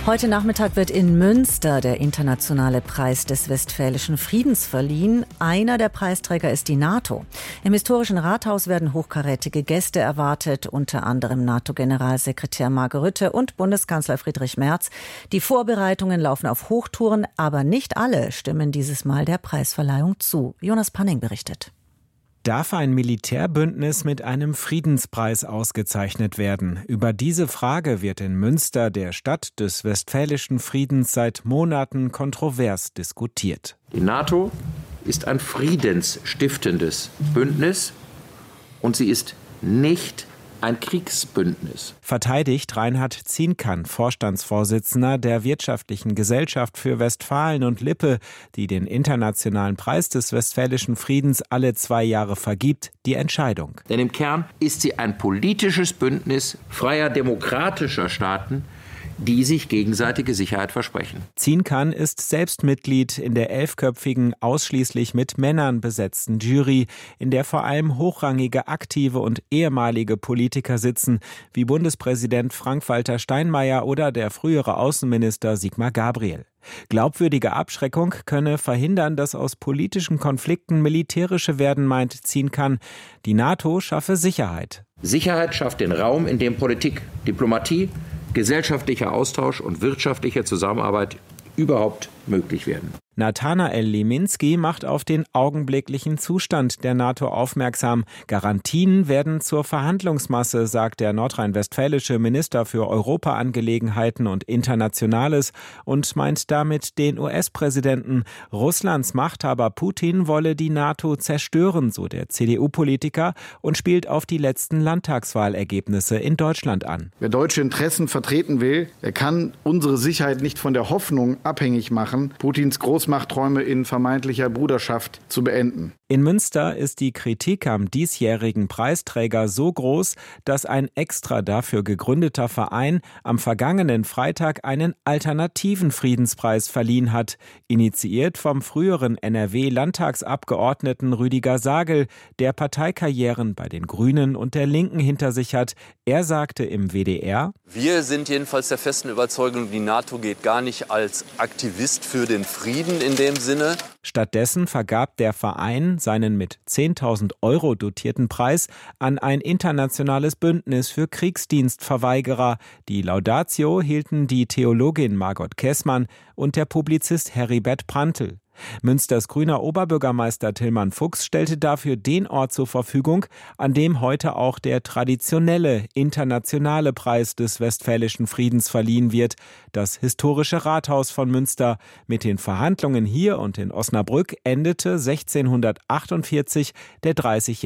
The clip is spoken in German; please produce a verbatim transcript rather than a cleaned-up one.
Heute Nachmittag wird in Münster der internationale Preis des Westfälischen Friedens verliehen. Einer der Preisträger ist die NATO. Im historischen Rathaus werden hochkarätige Gäste erwartet, unter anderem NATO-Generalsekretär Mark Rutte und Bundeskanzler Friedrich Merz. Die Vorbereitungen laufen auf Hochtouren, aber nicht alle stimmen dieses Mal der Preisverleihung zu. Jonas Panning berichtet. Darf ein Militärbündnis mit einem Friedenspreis ausgezeichnet werden? Über diese Frage wird in Münster, der Stadt des Westfälischen Friedens, seit Monaten kontrovers diskutiert. Die NATO ist ein friedensstiftendes Bündnis und sie ist nicht ein Kriegsbündnis. Verteidigt Reinhard Zienkan, Vorstandsvorsitzender der Wirtschaftlichen Gesellschaft für Westfalen und Lippe, die den internationalen Preis des Westfälischen Friedens alle zwei Jahre vergibt, die Entscheidung. Denn im Kern ist sie ein politisches Bündnis freier demokratischer Staaten, die sich gegenseitige Sicherheit versprechen. Zienkan ist selbst Mitglied in der elfköpfigen, ausschließlich mit Männern besetzten Jury, in der vor allem hochrangige aktive und ehemalige Politiker sitzen, wie Bundespräsident Frank-Walter Steinmeier oder der frühere Außenminister Sigmar Gabriel. Glaubwürdige Abschreckung könne verhindern, dass aus politischen Konflikten militärische werden, meint Zienkan. Die NATO schaffe Sicherheit. Sicherheit schafft den Raum, in dem Politik, Diplomatie, gesellschaftlicher Austausch und wirtschaftliche Zusammenarbeit überhaupt möglich werden. Nathanael Leminski macht auf den augenblicklichen Zustand der NATO aufmerksam. Garantien werden zur Verhandlungsmasse, sagt der nordrhein-westfälische Minister für Europaangelegenheiten und Internationales und meint damit den U S-Präsidenten. Russlands Machthaber Putin wolle die NATO zerstören, so der C D U-Politiker, und spielt auf die letzten Landtagswahlergebnisse in Deutschland an. Wer deutsche Interessen vertreten will, er kann unsere Sicherheit nicht von der Hoffnung abhängig machen, Putins Großmachtträume in vermeintlicher Bruderschaft zu beenden. In Münster ist die Kritik am diesjährigen Preisträger so groß, dass ein extra dafür gegründeter Verein am vergangenen Freitag einen alternativen Friedenspreis verliehen hat. Initiiert vom früheren N R W-Landtagsabgeordneten Rüdiger Sagel, der Parteikarrieren bei den Grünen und der Linken hinter sich hat. Er sagte im W D R: Wir sind jedenfalls der festen Überzeugung, die NATO geht gar nicht als Aktivist für den Frieden in dem Sinne. Stattdessen vergab der Verein seinen mit zehntausend Euro dotierten Preis an ein internationales Bündnis für Kriegsdienstverweigerer. Die Laudatio hielten die Theologin Margot Kessmann und der Publizist Heribert Prantl. Münsters grüner Oberbürgermeister Tillmann Fuchs stellte dafür den Ort zur Verfügung, an dem heute auch der traditionelle internationale Preis des Westfälischen Friedens verliehen wird, das historische Rathaus von Münster. Mit den Verhandlungen hier und in Osnabrück endete sechzehnhundertachtundvierzig der dreißigjährige